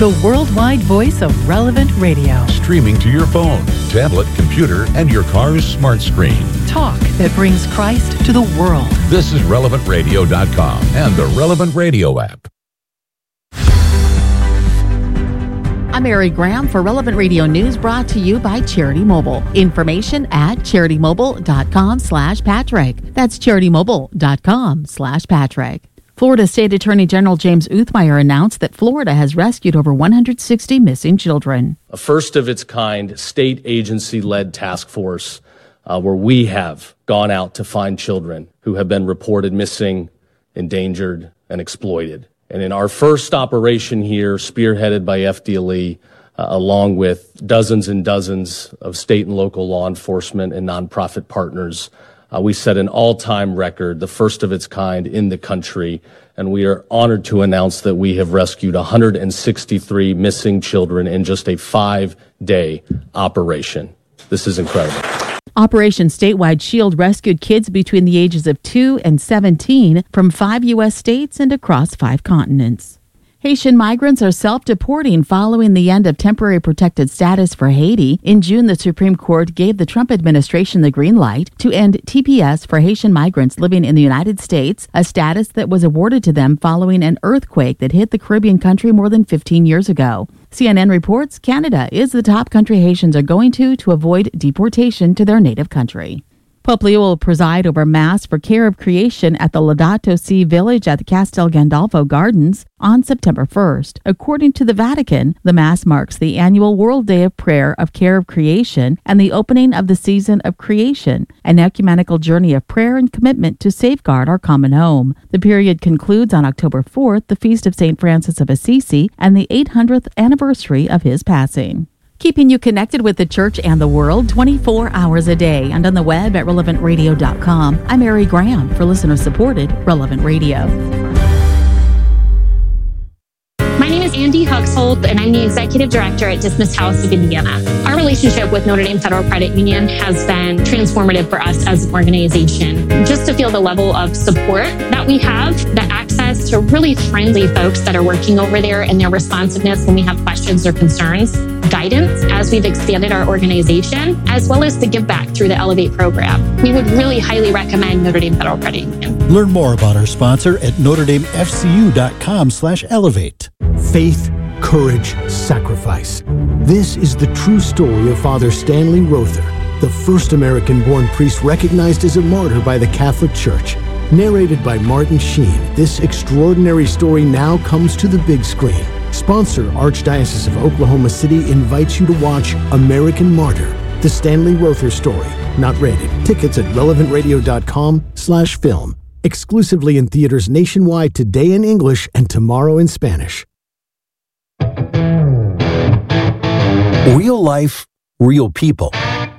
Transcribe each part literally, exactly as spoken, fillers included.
the worldwide voice of Relevant Radio. Streaming to your phone, tablet, computer, and your car's smart screen. Talk that brings Christ to the world. This is relevant radio dot com and the Relevant Radio app. I'm Mary Graham for Relevant Radio News, brought to you by Charity Mobile. Information at charity mobile dot com slash Patrick. That's charity mobile dot com slash Patrick. Florida State Attorney General James Uthmeier announced that Florida has rescued over one hundred sixty missing children. A first-of-its-kind state agency-led task force uh, where we have gone out to find children who have been reported missing, endangered, and exploited. And in our first operation here, spearheaded by F D L E, uh, along with dozens and dozens of state and local law enforcement and nonprofit partners, uh, we set an all-time record, the first of its kind in the country. And we are honored to announce that we have rescued one hundred sixty-three missing children in just a five-day operation. This is incredible. Operation Statewide Shield rescued kids between the ages of two and seventeen from five U S states and across five continents. Haitian migrants are self-deporting following the end of temporary protected status for Haiti. In June, the Supreme Court gave the Trump administration the green light to end T P S for Haitian migrants living in the United States, a status that was awarded to them following an earthquake that hit the Caribbean country more than fifteen years ago. C N N reports Canada is the top country Haitians are going to to avoid deportation to their native country. Pope Leo will preside over Mass for Care of Creation at the Laudato Si Village at the Castel Gandolfo Gardens on September first. According to the Vatican, the Mass marks the annual World Day of Prayer of Care of Creation and the opening of the season of creation, an ecumenical journey of prayer and commitment to safeguard our common home. The period concludes on October fourth, the feast of Saint Francis of Assisi, and the eight hundredth anniversary of his passing. Keeping you connected with the church and the world twenty-four hours a day and on the web at relevant radio dot com. I'm Mary Graham for listener-supported Relevant Radio. My name is Andy Huxhold, and I'm the Executive Director at Dismiss House of Indiana. Our relationship with Notre Dame Federal Credit Union has been transformative for us as an organization. Just to feel the level of support that we have, the access to really friendly folks that are working over there and their responsiveness when we have questions or concerns, guidance as we've expanded our organization, as well as the give back through the Elevate program. We would really highly recommend Notre Dame Federal Credit Union. Learn more about our sponsor at notre dame f c u dot com slash elevate. Faith, courage, sacrifice. This is the true story of Father Stanley Rother, the first American-born priest recognized as a martyr by the Catholic Church. Narrated by Martin Sheen, this extraordinary story now comes to the big screen. Sponsor Archdiocese of Oklahoma City invites you to watch American Martyr, the Stanley Rother story. Not rated. Tickets at relevant radio dot com slash film. Exclusively in theaters nationwide today in English and tomorrow in Spanish. Real life, real people.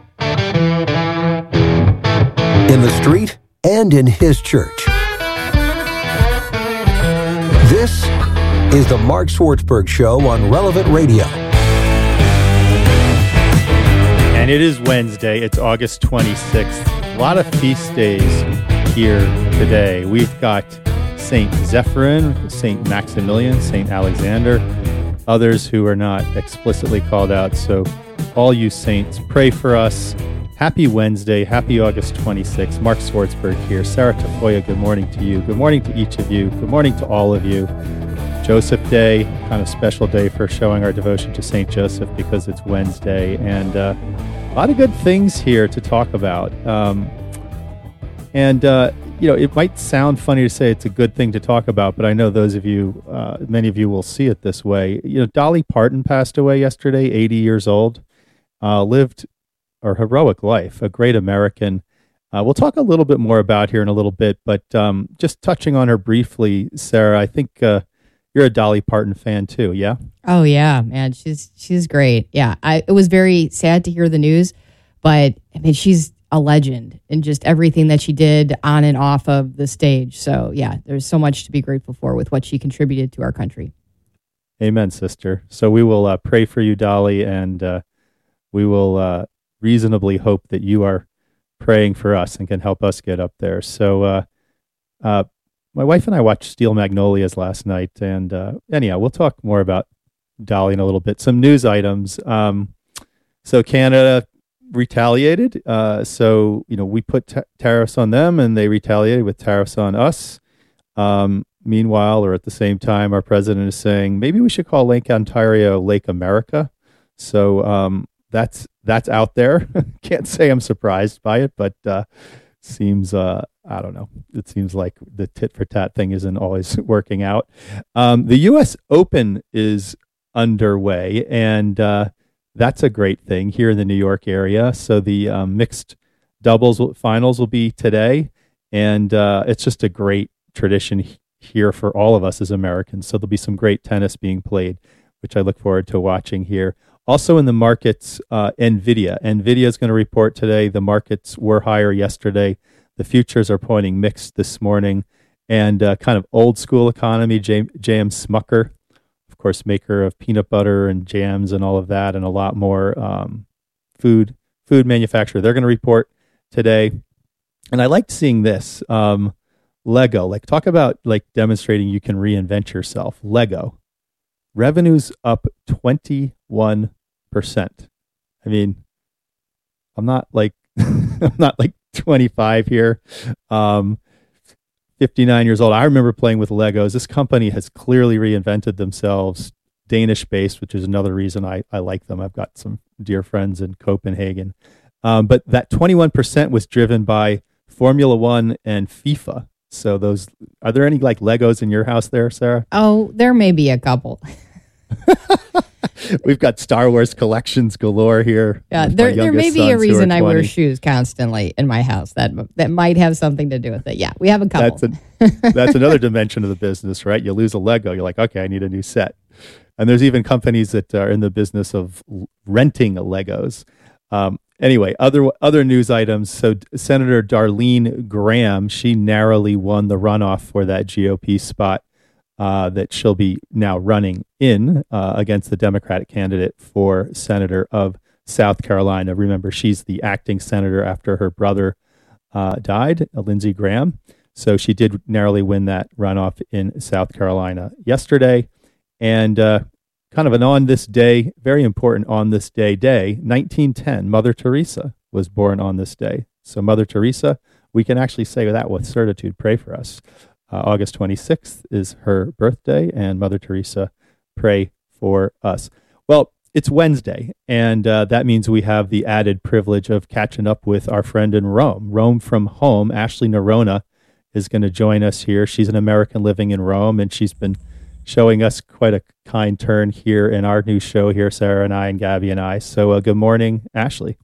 In the street and in his church. This is the Mark Swartzberg Show on Relevant Radio. And it is Wednesday. It's August twenty-sixth. A lot of feast days here today. We've got Saint Zephyrin, Saint Maximilian, Saint Alexander, others who are not explicitly called out. So all you saints, pray for us. Happy Wednesday. Happy August twenty-sixth. Mark Swartzberg here. Sarah Tafoya, good morning to you. Good morning to each of you. Good morning to all of you. Joseph Day, kind of special day for showing our devotion to Saint Joseph because it's Wednesday. And uh, a lot of good things here to talk about. Um, and, uh, you know, it might sound funny to say it's a good thing to talk about, but I know those of you, uh, many of you will see it this way. You know, Dolly Parton passed away yesterday, eighty years old, uh, lived a heroic life, a great American. Uh, we'll talk a little bit more about here in a little bit, but um, just touching on her briefly, Sarah, I think uh, you're a Dolly Parton fan too, yeah? Oh yeah, man, she's she's great. Yeah, I, it was very sad to hear the news, but I mean, she's a legend in just everything that she did on and off of the stage. So yeah, there's so much to be grateful for with what she contributed to our country. Amen, sister. So we will uh, pray for you, Dolly, and uh, we will uh, reasonably hope that you are praying for us and can help us get up there. So uh, uh, my wife and I watched Steel Magnolias last night, and uh, anyhow, we'll talk more about Dolly in a little bit. Some news items. Um, so Canada retaliated. Uh, so, you know, we put ta- tariffs on them and they retaliated with tariffs on us. Um, meanwhile, or at the same time, our president is saying maybe we should call Lake Ontario Lake America. So um, that's that's out there. Can't say I'm surprised by it, but uh, seems uh, I don't know. It seems like the tit for tat thing isn't always working out. Um, the U S Open is underway, and uh, that's a great thing here in the New York area. So the um, mixed doubles finals will be today, and uh, it's just a great tradition here for all of us as Americans. So there'll be some great tennis being played, which I look forward to watching here. Also in the markets, uh, NVIDIA. NVIDIA is going to report today. The markets were higher yesterday. The futures are pointing mixed this morning. And uh, kind of old school economy, J- J.M. Smucker, of course, maker of peanut butter and jams and all of that, and a lot more um, food food manufacturer. They're going to report today. And I liked seeing this. Um, Lego, like talk about like demonstrating you can reinvent yourself. Lego, revenues up twenty-one percent. I mean, I'm not like, I'm not like twenty-five here. Um, fifty-nine years old. I remember playing with Legos. This company has clearly reinvented themselves. Danish based, which is another reason I, I like them. I've got some dear friends in Copenhagen. Um, but that twenty-one percent was driven by Formula One and FIFA. So those, are there any like Legos in your house there, Sarah? Oh, there may be a couple. We've got Star Wars collections galore here. Yeah, there there may be a reason I wear shoes constantly in my house that that might have something to do with it. Yeah, we have a couple. That's, a, that's another dimension of the business, right? You lose a Lego, you're like, okay, I need a new set. And there's even companies that are in the business of renting Legos. Um, Anyway, other other news items. So Senator Darlene Graham, she narrowly won the runoff for that G O P spot uh, that she'll be now running in uh, against the Democratic candidate for senator of South Carolina. Remember, she's the acting senator after her brother uh, died, Lindsey Graham. So she did narrowly win that runoff in South Carolina yesterday. And uh, kind of an on this day, very important on this day day, nineteen ten, Mother Teresa was born on this day. So Mother Teresa, we can actually say that with certitude, pray for us. Uh, August twenty-sixth is her birthday, and Mother Teresa, pray for us. Well, it's Wednesday, and uh, that means we have the added privilege of catching up with our friend in Rome. Rome from home, Ashley Nerona is going to join us here. She's an American living in Rome, and she's been showing us quite a kind turn here in our new show here, Sarah and I and Gabby and I. So uh, good morning, Ashley.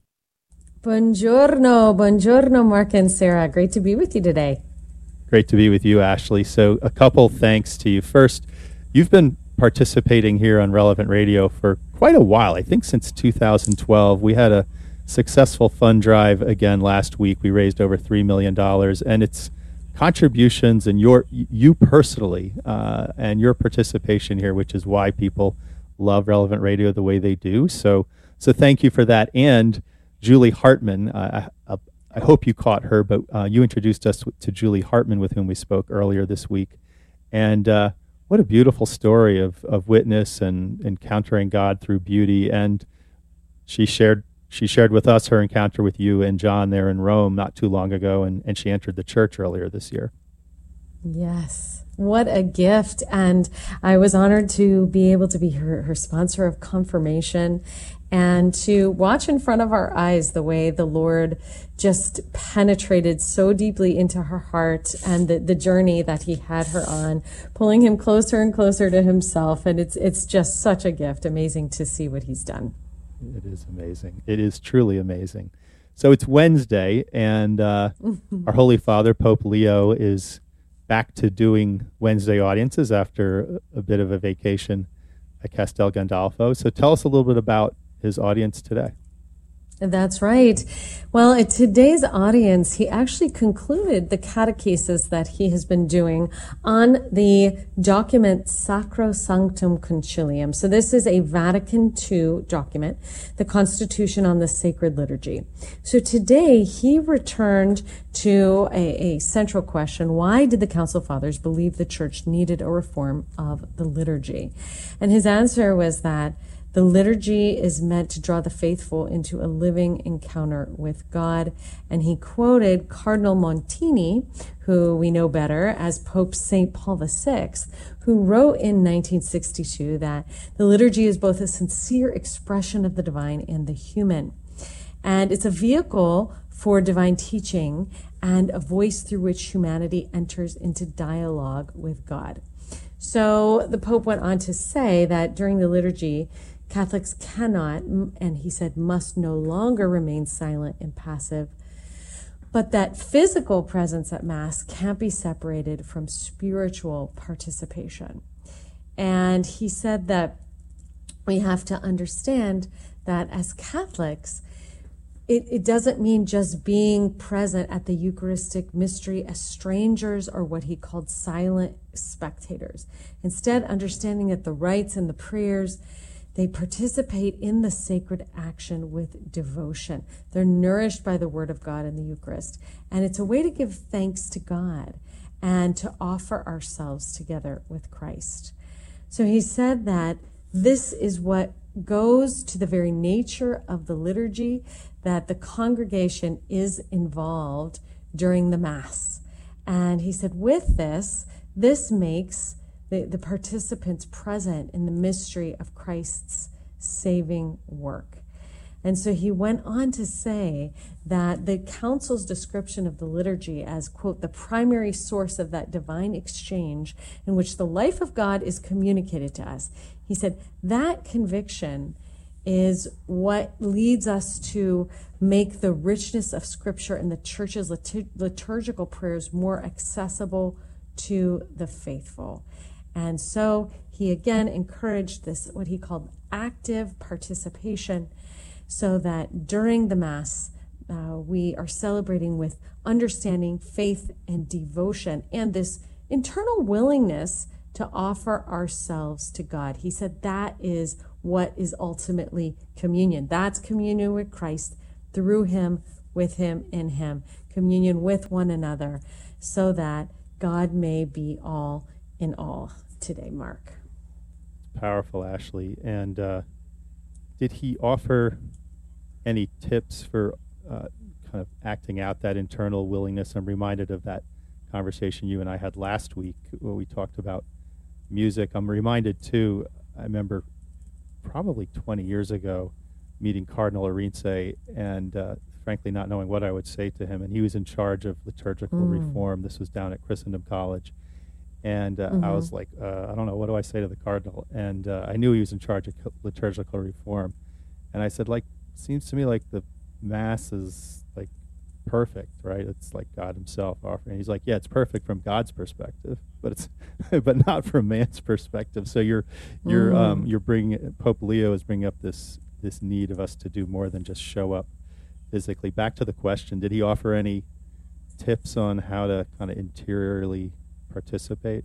Buongiorno, buongiorno, Mark and Sarah. Great to be with you today. Great to be with you, Ashley. So a couple thanks to you. First, you've been participating here on Relevant Radio for quite a while, I think since two thousand twelve. We had a successful fund drive again last week. We raised over three million dollars, and it's contributions and your you personally uh, and your participation here, which is why people love Relevant Radio the way they do. So, so thank you for that. And Julie Hartman, uh, I, I hope you caught her, but uh, you introduced us to Julie Hartman, with whom we spoke earlier this week. And uh, what a beautiful story of of witness and encountering God through beauty. And she shared. She shared with us her encounter with you and John there in Rome not too long ago, and, and she entered the church earlier this year. Yes, what a gift. And I was honored to be able to be her, her sponsor of confirmation and to watch in front of our eyes the way the Lord just penetrated so deeply into her heart and the, the journey that he had her on, pulling him closer and closer to himself. And it's it's just such a gift. Amazing to see what he's done. It is amazing. It is truly amazing. So it's Wednesday, and uh, our Holy Father, Pope Leo, is back to doing Wednesday audiences after a bit of a vacation at Castel Gandolfo. So tell us a little bit about his audience today. That's right. Well, at today's audience, he actually concluded the catechesis that he has been doing on the document Sacrosanctum Concilium. So this is a Vatican Two document, the Constitution on the Sacred Liturgy. So today he returned to a, a central question. Why did the Council Fathers believe the Church needed a reform of the liturgy? And his answer was that the liturgy is meant to draw the faithful into a living encounter with God. And he quoted Cardinal Montini, who we know better as Pope Saint Paul the Sixth, who wrote in nineteen sixty-two that the liturgy is both a sincere expression of the divine and the human. And it's a vehicle for divine teaching and a voice through which humanity enters into dialogue with God. So the Pope went on to say that during the liturgy, Catholics cannot, and he said, must no longer remain silent and passive, but that physical presence at Mass can't be separated from spiritual participation. And he said that we have to understand that as Catholics, it, it doesn't mean just being present at the Eucharistic mystery as strangers or what he called silent spectators. Instead, understanding that the rites and the prayers, they participate in the sacred action with devotion. They're nourished by the Word of God in the Eucharist. And it's a way to give thanks to God and to offer ourselves together with Christ. So he said that this is what goes to the very nature of the liturgy, that the congregation is involved during the Mass. And he said, with this, this makes The, the participants present in the mystery of Christ's saving work. And so he went on to say that the Council's description of the liturgy as, quote, the primary source of that divine exchange in which the life of God is communicated to us. He said that conviction is what leads us to make the richness of Scripture and the Church's litur- liturgical prayers more accessible to the faithful. And so he again encouraged this, what he called active participation, so that during the Mass, uh, we are celebrating with understanding, faith, and devotion, and this internal willingness to offer ourselves to God. He said that is what is ultimately communion. That's communion with Christ, through him, with him, in him, communion with one another, so that God may be all in all today, Mark. Powerful, Ashley. And uh, did he offer any tips for uh, kind of acting out that internal willingness? I'm reminded of that conversation you and I had last week where we talked about music. I'm reminded, too, I remember probably twenty years ago meeting Cardinal Arinze and uh, frankly not knowing what I would say to him. And he was in charge of liturgical mm. reform. This was down at Christendom College. And uh, mm-hmm. I was like, uh, I don't know, what do I say to the Cardinal? And uh, I knew he was in charge of liturgical reform. And I said, like, seems to me like the Mass is, like, perfect, right? It's like God himself offering. He's like, yeah, it's perfect from God's perspective, but it's but not from man's perspective. So you're you're mm. um, you're bringing, Pope Leo is bringing up this this need of us to do more than just show up physically. Back to the question, did he offer any tips on how to kind of interiorly participate?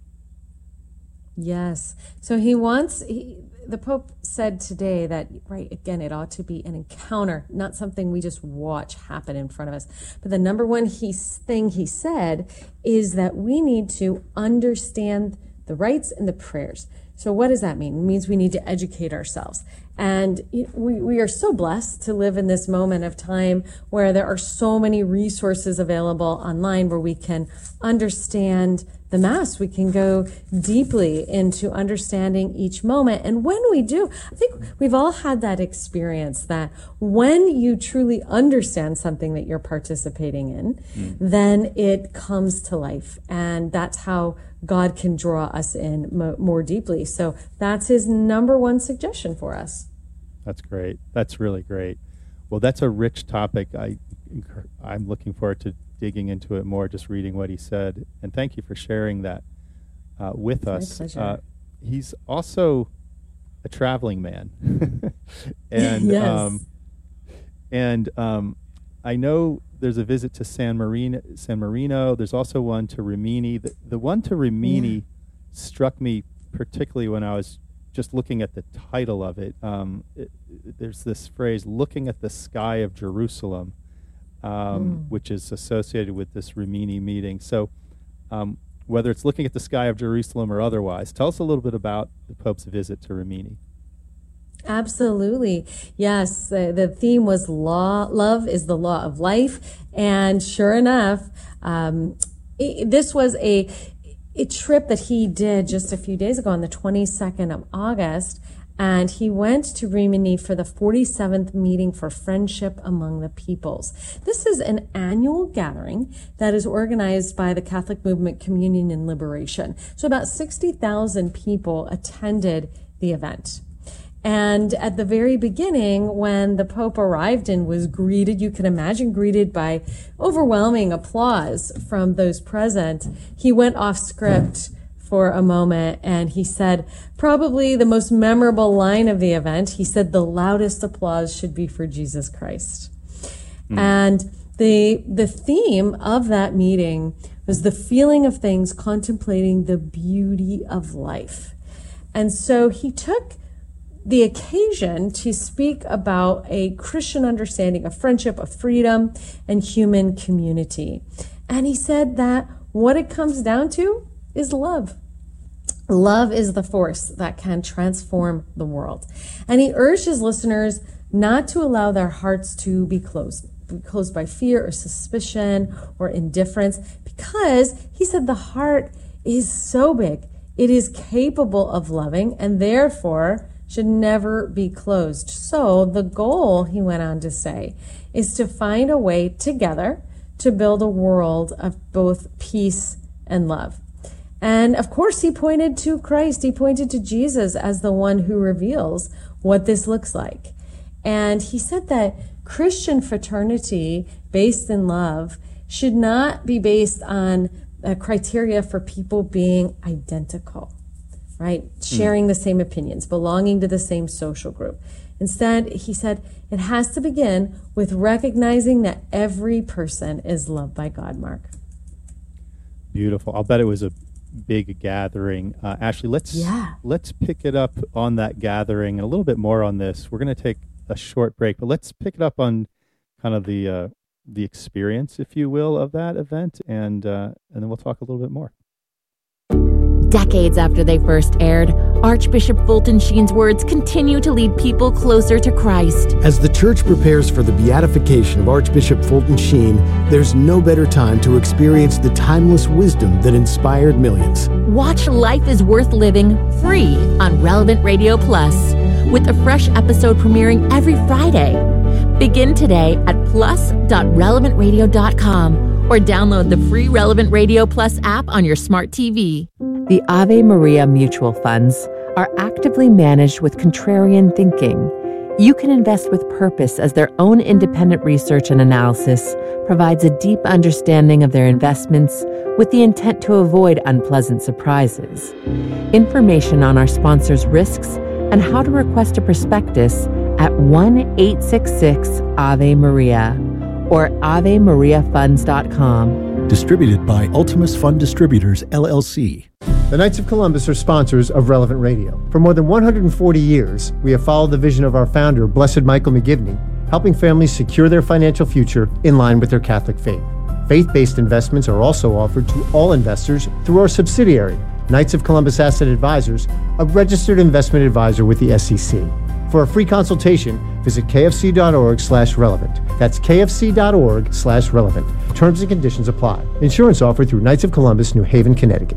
Yes. So he wants, he, the Pope said today that, right, again, it ought to be an encounter, not something we just watch happen in front of us. But the number one he, thing he said is that we need to understand the rites and the prayers. So what does that mean? It means we need to educate ourselves. And we, we are so blessed to live in this moment of time where there are so many resources available online where we can understand the Mass. We can go deeply into understanding each moment. And when we do, I think we've all had that experience that when you truly understand something that you're participating in, mm. then it comes to life. And that's how God can draw us in mo- more deeply. So that's his number one suggestion for us. That's great. That's really great. Well, that's a rich topic. I, I'm looking forward to digging into it more, just reading what he said. And thank you for sharing that uh, with us. My pleasure. Uh, he's also a traveling man. and yes. um, And um, I know there's a visit to San Marino. San Marino. There's also one to Rimini. The, the one to Rimini yeah. struck me particularly when I was just looking at the title of it. Um, it, it there's this phrase, looking at the sky of Jerusalem, um, mm. which is associated with this Rimini meeting. So um, whether it's looking at the sky of Jerusalem or otherwise, tell us a little bit about the Pope's visit to Rimini. Absolutely. Yes. Uh, the theme was law. Love is the law of life. And sure enough, um, it, this was a, a trip that he did just a few days ago on the twenty-second of August. And he went to Rimini for the forty-seventh meeting for friendship among the peoples. This is an annual gathering that is organized by the Catholic Movement Communion and Liberation. So about sixty thousand people attended the event. And at the very beginning, when the Pope arrived and was greeted, you can imagine greeted by overwhelming applause from those present, he went off script for a moment and he said, probably the most memorable line of the event, he said, the loudest applause should be for Jesus Christ. Mm. And the, the theme of that meeting was the feeling of things contemplating the beauty of life. And so he took the occasion to speak about a Christian understanding of friendship, of freedom, and human community. And he said that what it comes down to is love. Love is the force that can transform the world. And he urged his listeners not to allow their hearts to be closed, be closed by fear or suspicion or indifference, because he said the heart is so big, it is capable of loving, and therefore should never be closed. So the goal, he went on to say, is to find a way together to build a world of both peace and love. And of course, he pointed to Christ. He pointed to Jesus as the one who reveals what this looks like. And he said that Christian fraternity based in love should not be based on a criteria for people being identical, right? Sharing mm. the same opinions, belonging to the same social group. Instead, he said, it has to begin with recognizing that every person is loved by God, Mark. Beautiful. I'll bet it was a big gathering. Uh, Ashley, let's yeah. let's pick it up on that gathering and a little bit more on this. We're going to take a short break, but let's pick it up on kind of the uh, the experience, if you will, of that event, and uh, and then we'll talk a little bit more. Decades after they first aired, Archbishop Fulton Sheen's words continue to lead people closer to Christ. As the Church prepares for the beatification of Archbishop Fulton Sheen, there's no better time to experience the timeless wisdom that inspired millions. Watch Life is Worth Living free on Relevant Radio Plus, with a fresh episode premiering every Friday. Begin today at plus dot relevant radio dot com or download the free Relevant Radio Plus app on your smart T V. The Ave Maria mutual funds are actively managed with contrarian thinking. You can invest with purpose as their own independent research and analysis provides a deep understanding of their investments with the intent to avoid unpleasant surprises. Information on our sponsors' risks and how to request a prospectus at one eight six six Ave Maria or ave maria funds dot com. Distributed by Ultimus Fund Distributors, L L C. The Knights of Columbus are sponsors of Relevant Radio. For more than one hundred forty years, we have followed the vision of our founder, Blessed Michael McGivney, helping families secure their financial future in line with their Catholic faith. Faith-based investments are also offered to all investors through our subsidiary, Knights of Columbus Asset Advisors, a registered investment advisor with the S E C. For a free consultation, visit kfc.org slash relevant. That's kfc.org slash relevant. Terms and conditions apply. Insurance offered through Knights of Columbus, New Haven, Connecticut.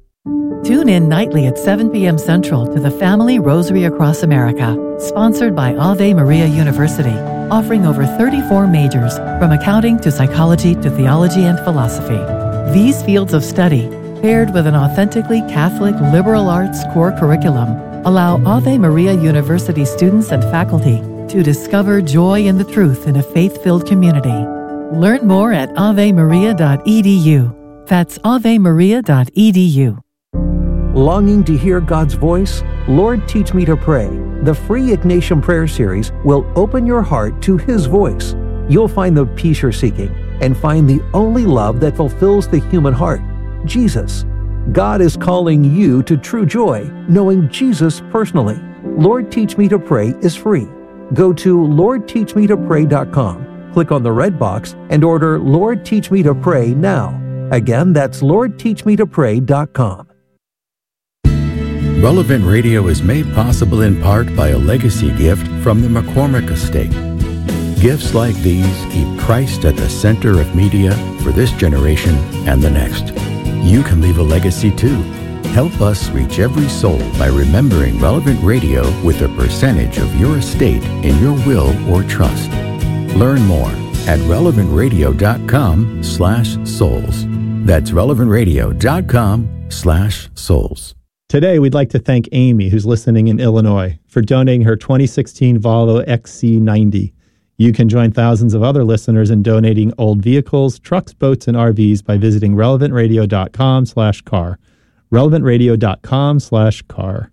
Tune in nightly at seven p.m. Central to the Family Rosary Across America, sponsored by Ave Maria University, offering over thirty-four majors, from accounting to psychology to theology and philosophy. These fields of study, paired with an authentically Catholic liberal arts core curriculum, allow Ave Maria University students and faculty to discover joy in the truth in a faith-filled community. Learn more at ave maria dot e d u. That's ave maria dot e d u. Longing to hear God's voice? Lord, teach me to pray. The free Ignatian Prayer Series will open your heart to His voice. You'll find the peace you're seeking and find the only love that fulfills the human heart, Jesus. God is calling you to true joy, knowing Jesus personally. Lord Teach Me to Pray is free. Go to lord teach me to pray dot com, click on the red box, and order Lord Teach Me to Pray now. Again, that's lord teach me to pray dot com. Relevant Radio is made possible in part by a legacy gift from the McCormick Estate. Gifts like these keep Christ at the center of media for this generation and the next. You can leave a legacy too. Help us reach every soul by remembering Relevant Radio with a percentage of your estate in your will or trust. Learn more at relevant radio dot com slash souls. That's relevant radio dot com slash souls. Today, we'd like to thank Amy, who's listening in Illinois, for donating her twenty sixteen Volvo X C ninety. You can join thousands of other listeners in donating old vehicles, trucks, boats, and R Vs by visiting relevant radio dot com slash car. relevant radio dot com slash car.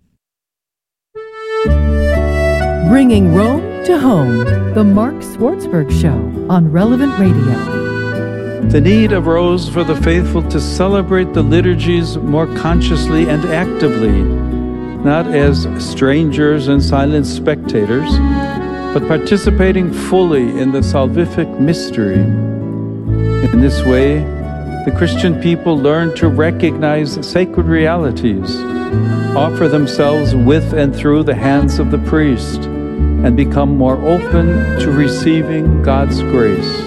Bringing Rome to home, the Mark Swartzberg Show on Relevant Radio. The need arose for the faithful to celebrate the liturgies more consciously and actively, not as strangers and silent spectators, but participating fully in the salvific mystery. In this way, the Christian people learn to recognize sacred realities, offer themselves with and through the hands of the priest, and become more open to receiving God's grace.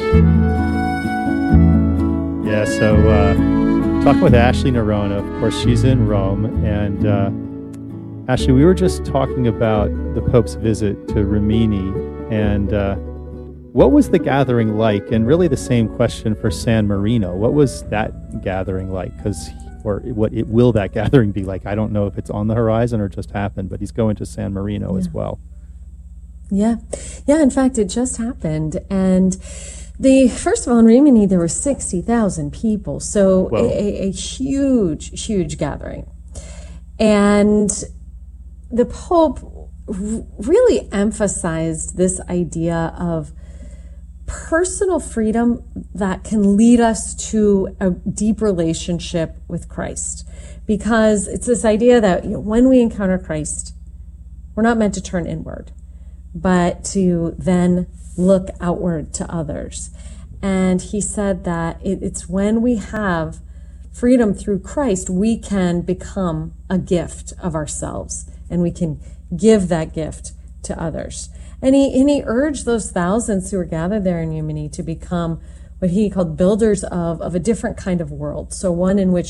Yeah, so uh, talking with Ashley Nerona, of course, she's in Rome, and uh, Ashley, we were just talking about the Pope's visit to Rimini, and uh, what was the gathering like? And really the same question for San Marino. What was that gathering like? Because, or what it, will that gathering be like? I don't know if it's on the horizon or just happened, but he's going to San Marino yeah. as well. Yeah. Yeah, in fact, it just happened. And the first of all, in Rimini, there were sixty thousand people. So a, a, a huge, huge gathering. And the Pope really emphasized this idea of personal freedom that can lead us to a deep relationship with Christ. Because it's this idea that, you know, when we encounter Christ, we're not meant to turn inward, but to then look outward to others. And he said that it, it's when we have freedom through Christ, we can become a gift of ourselves, and we can give that gift to others. And he, and he urged those thousands who were gathered there in Rimini to become what he called builders of, of a different kind of world. So one in which